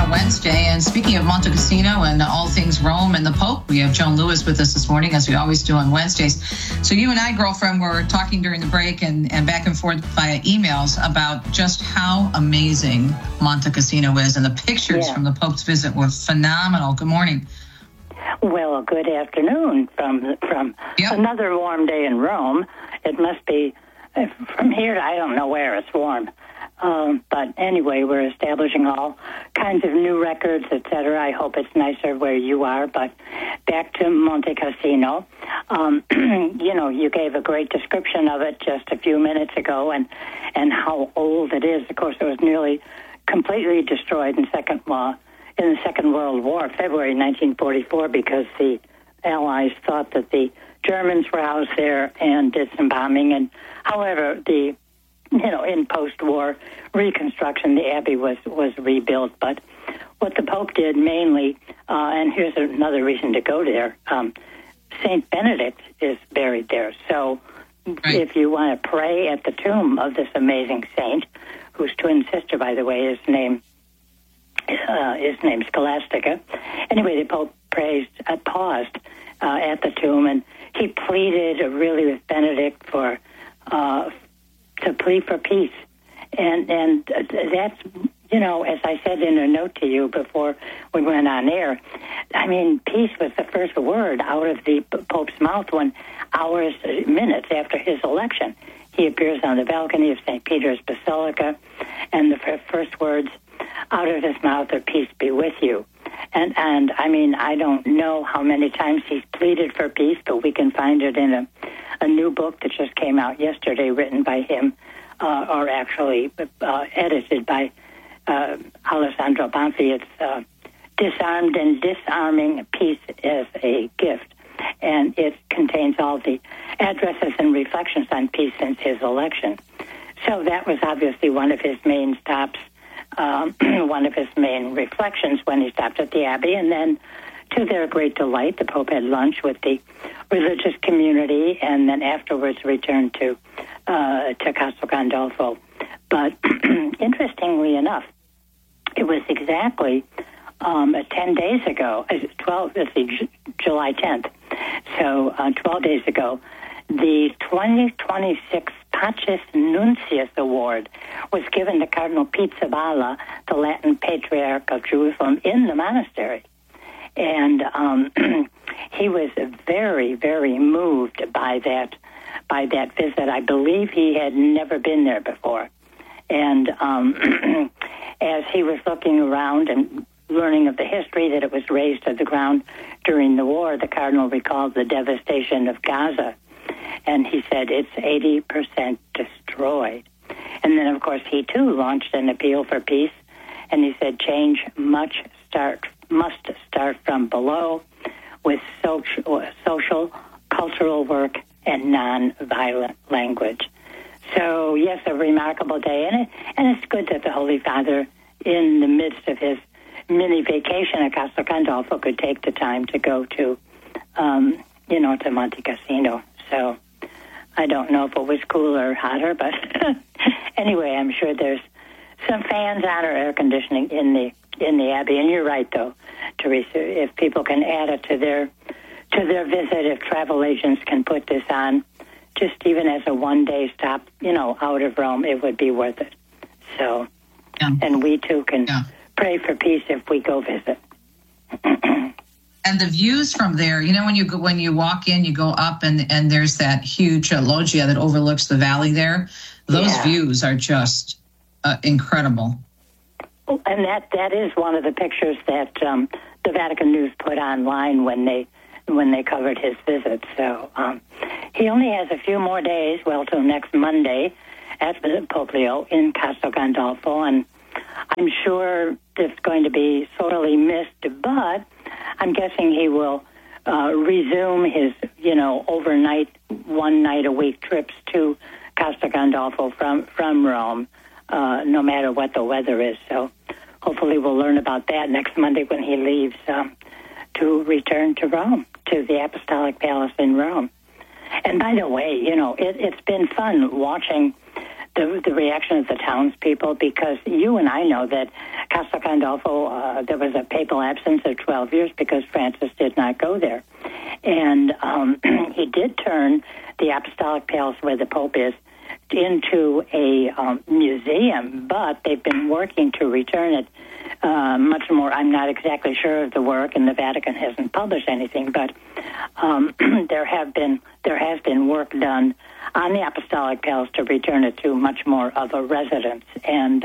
Wednesday. And speaking of Monte Cassino and all things Rome and the Pope, we have Joan Lewis with us this morning, as we always do on Wednesdays. So you and I, girlfriend, were talking during the break and back and forth via emails about just how amazing Monte Cassino is. And the pictures from the Pope's visit were phenomenal. Good morning. Well, good afternoon from another warm day in Rome. It must be, from here, I don't know where it's warm. But anyway, we're establishing all kinds of new records, etc. I hope it's nicer where you are. But back to Monte Cassino. You gave a great description of it just a few minutes ago and how old it is. Of course, it was nearly completely destroyed in the Second World War, February 1944, because the Allies thought that the Germans were housed there and did some bombing. And however, in post-war reconstruction, the Abbey was rebuilt. But what the Pope did mainly, and here's another reason to go there, St. Benedict is buried there. So if you want to pray at the tomb of this amazing saint, whose twin sister, by the way, is named Scholastica. Anyway, the Pope paused at the tomb, and he pleaded really with Benedict to plead for peace. And that's, as I said in a note to you before we went on air, I mean, peace was the first word out of the Pope's mouth when minutes after his election. He appears on the balcony of St. Peter's Basilica, and the first words out of his mouth are, "Peace be with you." And I mean, I don't know how many times he's pleaded for peace, but we can find it in a new book that just came out yesterday, written by him, or actually edited by Alessandro Banfi. It's Disarmed and Disarming Peace as a Gift. And it contains all the addresses and reflections on peace since his election. So that was obviously one of his main stops, one of his main reflections when he stopped at the Abbey. And then, to their great delight, the Pope had lunch with the religious community, and then afterwards returned to Castel Gandolfo. But interestingly enough, it was exactly 10 days ago, July 10th. So 12 days ago, the 2026 Pacis Nuncius Award was given to Cardinal Pizzaballa, the Latin Patriarch of Jerusalem, in the monastery. And he was very, very moved by that visit. I believe he had never been there before. And as he was looking around and learning of the history that it was razed to the ground during the war, the Cardinal recalled the devastation of Gaza. And he said, it's 80% destroyed. And then, of course, he, too, launched an appeal for peace. And he said, change must start from below with social, cultural work, and nonviolent language. So, yes, a remarkable day. And it's good that the Holy Father, in the midst of his mini vacation at Castel Gandolfo, could take the time to go to Monte Cassino. So I don't know if it was cooler or hotter, but anyway, I'm sure there's some fans on or air conditioning in the Abbey. And you're right, though, Teresa. If people can add it to their visit, if travel agents can put this on, just even as a one-day stop, out of Rome, it would be worth it. So, and we too can pray for peace if we go visit. And the views from there, when you walk in, you go up and there's that huge loggia that overlooks the valley there. Those views are just incredible. And that is one of the pictures that the Vatican News put online when they covered his visit. So he only has a few more days, till next Monday at Pope Leo in Castel Gandolfo, and I'm sure it's going to be sorely missed, but I'm guessing he will resume his, overnight, one-night-a-week trips to Castel Gandolfo from Rome, no matter what the weather is. So hopefully we'll learn about that next Monday when he leaves to return to Rome, to the Apostolic Palace in Rome. And by the way, it's been fun watching the reaction of the townspeople, because you and I know that Castel Gandolfo, there was a papal absence of 12 years because Francis did not go there. And he did turn the Apostolic Palace where the Pope is into a museum, but they've been working to return it much more. I'm not exactly sure of the work, and the Vatican hasn't published anything, but there has been work done on the Apostolic Palace to return it to much more of a residence. And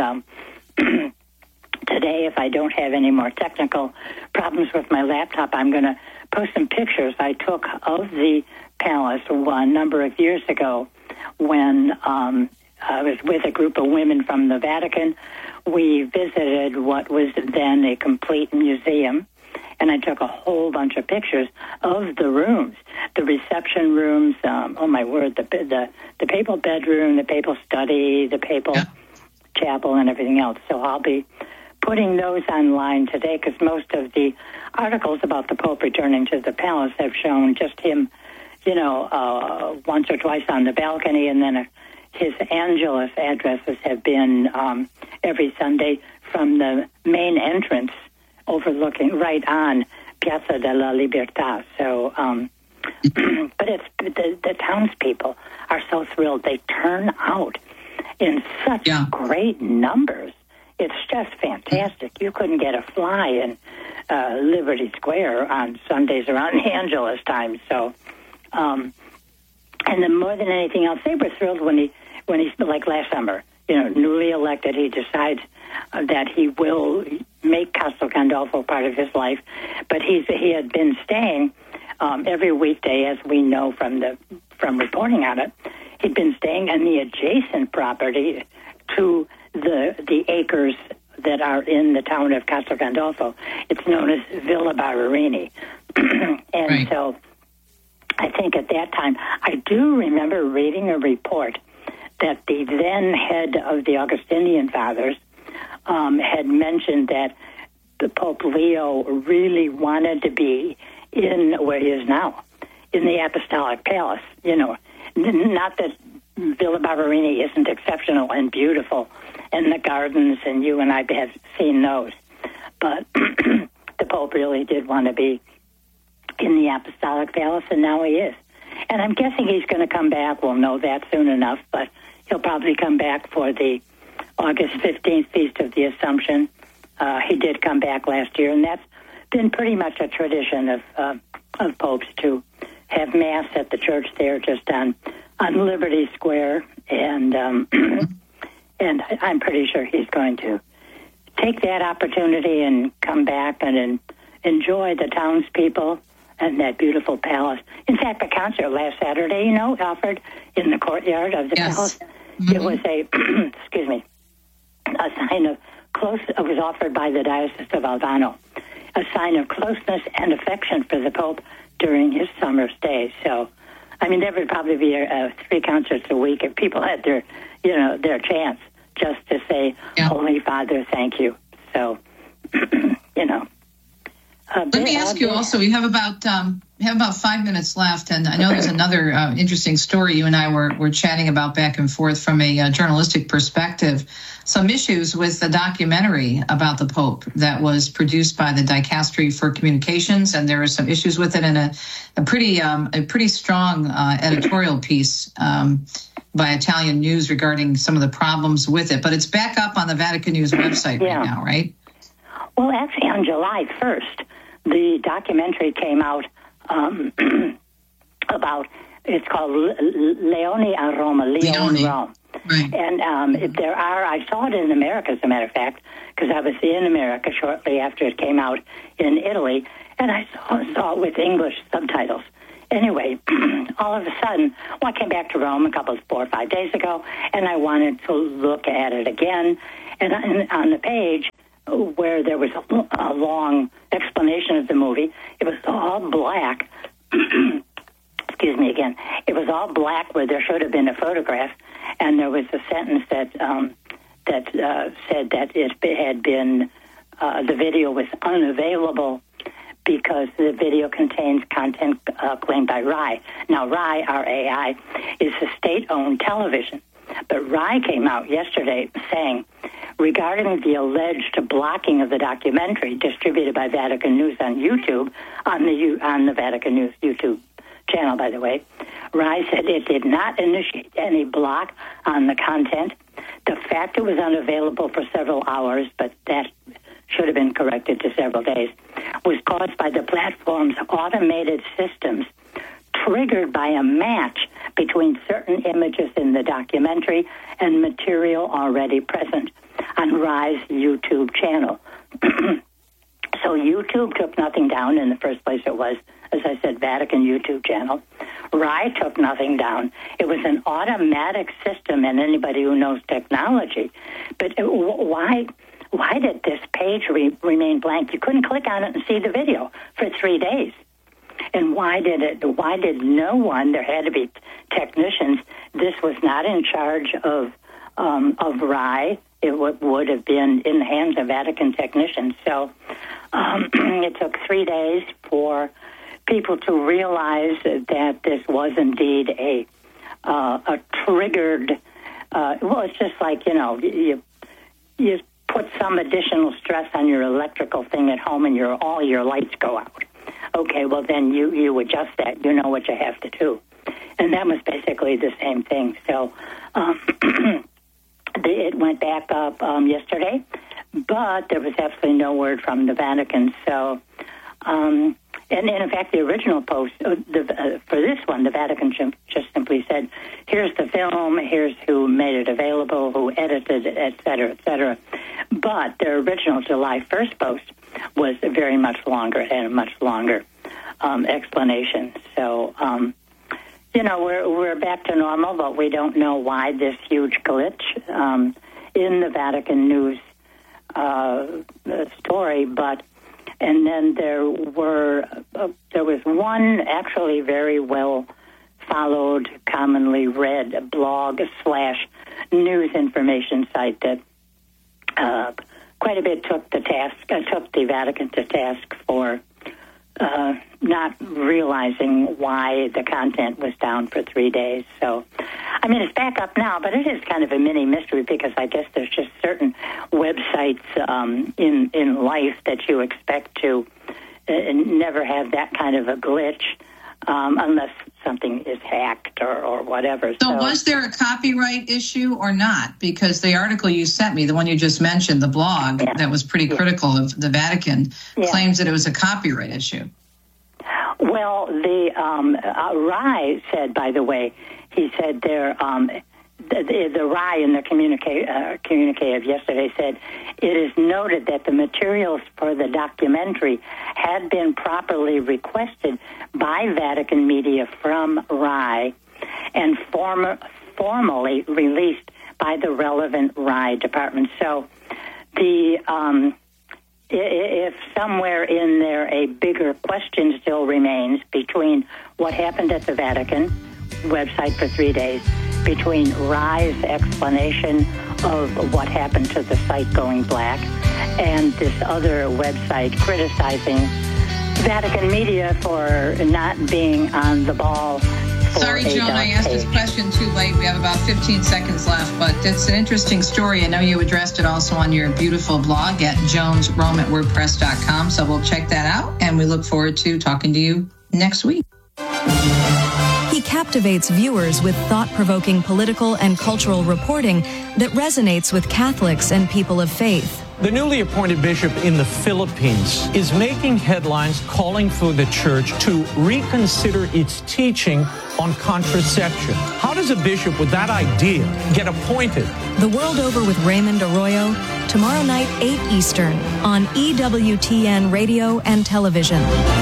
today, if I don't have any more technical problems with my laptop, I'm going to post some pictures I took of the palace a number of years ago when I was with a group of women from the Vatican. We visited what was then a complete museum, and I took a whole bunch of pictures of the rooms, the reception rooms, oh my word, the papal bedroom, the papal study, the papal chapel, and everything else. So I'll be putting those online today, because most of the articles about the Pope returning to the palace have shown just him, once or twice on the balcony, and then his Angelus addresses have been every Sunday from the main entrance overlooking right on Piazza della Libertà. So, but it's the townspeople are so thrilled. They turn out in such great numbers. It's just fantastic. You couldn't get a fly in Liberty Square on Sundays around Angelus time. So, and then more than anything else, they were thrilled when he like last summer, newly elected, he decides that he will make Castel Gandolfo part of his life. But he had been staying every weekday, as we know from reporting on it. He'd been staying on the adjacent property to the acres that are in the town of Castel Gandolfo. It's known as Villa Barberini. And so I think at that time, I do remember reading a report that the then head of the Augustinian Fathers had mentioned that the Pope Leo really wanted to be in where he is now, in the Apostolic Palace. Not that Villa Barberini isn't exceptional and beautiful, and the gardens, and you and I have seen those. But the Pope really did want to be in the Apostolic Palace, and now he is. And I'm guessing he's going to come back. We'll know that soon enough, but he'll probably come back for the August 15th Feast of the Assumption. He did come back last year, and that's been pretty much a tradition of popes to have Mass at the church there just on Liberty Square. And and I'm pretty sure he's going to take that opportunity and come back and enjoy the townspeople and that beautiful palace. In fact, the concert last Saturday, offered in the courtyard of the palace. Mm-hmm. It was a sign of close. It was offered by the Diocese of Albano, a sign of closeness and affection for the Pope during his summer stay. So, there would probably be 3 concerts a week if people had their chance just to say, Holy Father, thank you. So, Let me ask you also, we have about 5 minutes left, and I know there's another interesting story you and I were chatting about back and forth from a journalistic perspective, some issues with the documentary about the Pope that was produced by the Dicastery for Communications, and there were some issues with it, and a pretty strong editorial piece by Italian News regarding some of the problems with it. But it's back up on the Vatican News website right now, right? Well, actually, on July 1st, the documentary came out about, it's called Leone a Roma, Leone Rome. Right. And I saw it in America, as a matter of fact, because I was in America shortly after it came out in Italy, and I saw it with English subtitles. Anyway, all of a sudden, I came back to Rome 4 or 5 days ago, and I wanted to look at it again. And on the page where there was a long explanation of the movie, it was all black. Excuse me again. It was all black where there should have been a photograph, and there was a sentence that said that it had been the video was unavailable because the video contains content claimed by RAI. Now, RAI, R-A-I, is a state-owned television. But RAI came out yesterday saying, regarding the alleged blocking of the documentary distributed by Vatican News on YouTube, on the Vatican News YouTube channel, by the way, RAI said it did not initiate any block on the content. The fact it was unavailable for several hours, but that should have been corrected to several days, was caused by the platform's automated systems triggered by a match between certain images in the documentary and material already present on RAI's YouTube channel. So YouTube took nothing down. In the first place, it was, as I said, Vatican YouTube channel. RAI took nothing down. It was an automatic system, and anybody who knows technology. But why did this page remain blank? You couldn't click on it and see the video for 3 days. And why did no one, there had to be technicians, this was not in charge of RAI. It would have been in the hands of Vatican technicians. So it took 3 days for people to realize that this was indeed a triggered, well, it's just like, you put some additional stress on your electrical thing at home and all your lights go out. Okay, well, then you adjust that. You know what you have to do. And that was basically the same thing. So it went back up yesterday, but there was absolutely no word from the Vatican. So, and in fact, the original post, for this one, the Vatican just simply said, here's the film, here's who made it available, who edited it, et cetera, et cetera. But their original July 1st post was very much longer and a much longer explanation. So, we're back to normal, but we don't know why this huge glitch in the Vatican News story. And then there was one actually very well followed, commonly read blog / news information site that quite a bit took the Vatican to task for not realizing why the content was down for 3 days. So, I mean, it's back up now, but it is kind of a mini mystery because I guess there's just certain websites in life that you expect to never have that kind of a glitch unless something is hacked or whatever. So was there a copyright issue or not? Because the article you sent me, the one you just mentioned, the blog, that was pretty critical of the Vatican, claims that it was a copyright issue. Well, the RAI said, by the way, he said the RAI in their communique of yesterday said, it is noted that the materials for the documentary had been properly requested by Vatican Media from RAI and formally released by the relevant RAI department. So if somewhere in there a bigger question still remains between what happened at the Vatican website for 3 days, between RAI's explanation of what happened to the site going black and this other website criticizing Vatican Media for not being on the ball. Sorry, Joan, I asked this question too late. We have about 15 seconds left, but it's an interesting story. I know you addressed it also on your beautiful blog at jonesrome@wordpress.com, so we'll check that out, and we look forward to talking to you next week. He captivates viewers with thought-provoking political and cultural reporting that resonates with Catholics and people of faith. The newly appointed bishop in the Philippines is making headlines calling for the church to reconsider its teaching on contraception. How does a bishop with that idea get appointed? The World Over with Raymond Arroyo, tomorrow night, 8 Eastern, on EWTN Radio and Television.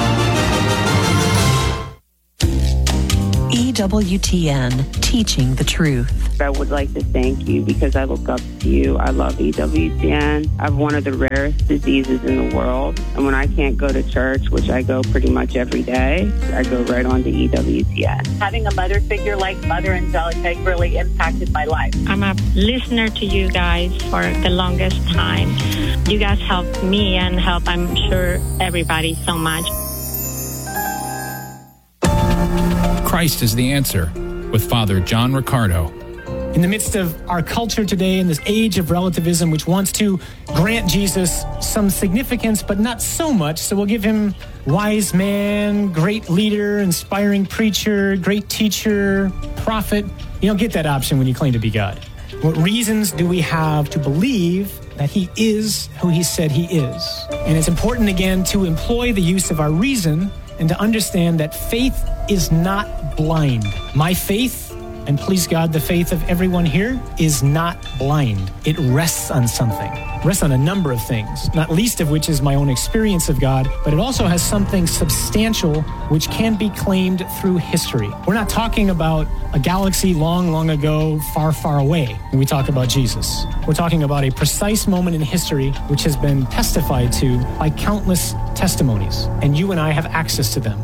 EWTN, teaching the truth. I would like to thank you because I look up to you. I love EWTN. I have one of the rarest diseases in the world. And when I can't go to church, which I go pretty much every day, I go right on to EWTN. Having a mother figure like Mother Angelica really impacted my life. I'm a listener to you guys for the longest time. You guys help me and help, I'm sure, everybody so much. Christ is the Answer with Father John Riccardo. In the midst of our culture today, in this age of relativism, which wants to grant Jesus some significance, but not so much, so we'll give him wise man, great leader, inspiring preacher, great teacher, prophet. You don't get that option when you claim to be God. What reasons do we have to believe that he is who he said he is? And it's important, again, to employ the use of our reason and to understand that faith is not blind. My faith, and please God, the faith of everyone here, is not blind. It rests on something. It rests on a number of things, not least of which is my own experience of God, but it also has something substantial which can be claimed through history. We're not talking about a galaxy long, long ago, far, far away when we talk about Jesus. We're talking about a precise moment in history which has been testified to by countless testimonies, and you and I have access to them.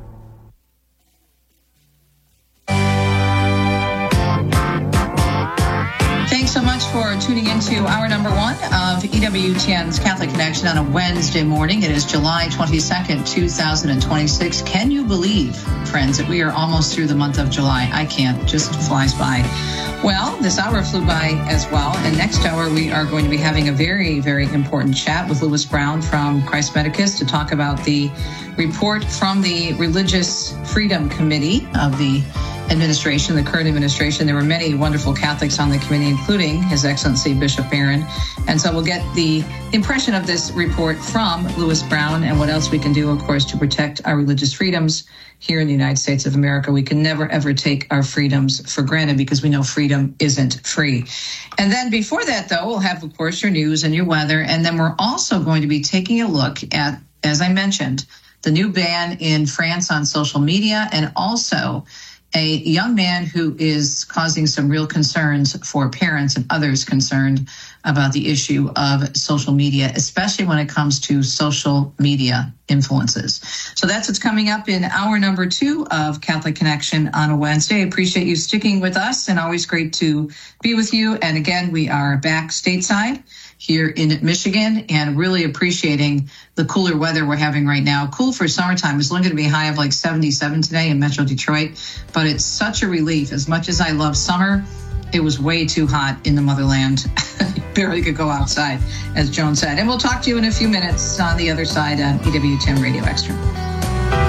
For tuning into hour number 1 of EWTN's Catholic Connection on a Wednesday morning. It is July 22nd, 2026. Can you believe, friends, that we are almost through the month of July? I can't. Just flies by. Well, this hour flew by as well. And next hour, we are going to be having a very, very important chat with Lewis Brown from Christ Medicus to talk about the report from the Religious Freedom Committee of the administration, the current administration. There were many wonderful Catholics on the committee, including His Excellency Bishop Barron. And so we'll get the impression of this report from Lewis Brown and what else we can do, of course, to protect our religious freedoms here in the United States of America. We can never, ever take our freedoms for granted because we know freedom isn't free. And then before that, though, we'll have, of course, your news and your weather. And then we're also going to be taking a look at, as I mentioned, the new ban in France on social media, and also a young man who is causing some real concerns for parents and others concerned about the issue of social media, especially when it comes to social media influences. So that's what's coming up in hour number 2 of Catholic Connection on a Wednesday. I appreciate you sticking with us, and always great to be with you. And again, we are back stateside here in Michigan, and really appreciating the cooler weather we're having right now. Cool for summertime. It's only going to be a high of like 77 today in Metro Detroit, but it's such a relief. As much as I love summer, it was way too hot in the motherland. Barely could go outside, as Joan said. And we'll talk to you in a few minutes on the other side on EWTN Radio Extra.